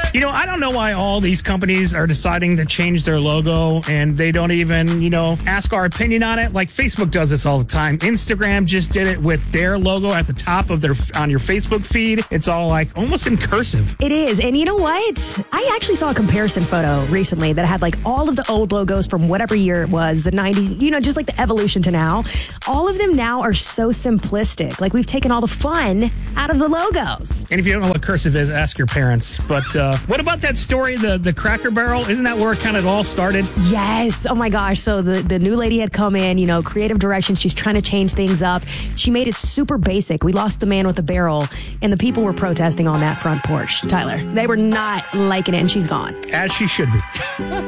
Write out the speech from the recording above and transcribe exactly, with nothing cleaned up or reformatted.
You know, I don't know why all these companies are deciding to change their logo and they don't even, you know, ask our opinion on it. Like Facebook does this all the time. Instagram just did it with their logo at the top of their, on your Facebook feed. It's all like almost in cursive. It is. And you know what? I actually saw a comparison photo recently that had like all of the old logos from whatever year it was, the nineties, you know, just like the evolution to now. All of them now are so simplistic. Like we've taken all the fun out of the logos. And if you don't know what cursive is, ask your parents. But uh, what about that story, the, the Cracker Barrel? Isn't that where it kind of all started? Yes. Oh my gosh. So the, the new lady had come in, you know, creative direction. She's trying to change things up. She made it super basic. We lost the man with the barrel and the people were protesting on that front porch. Tyler, they were not liking it and she's gone. As she should be.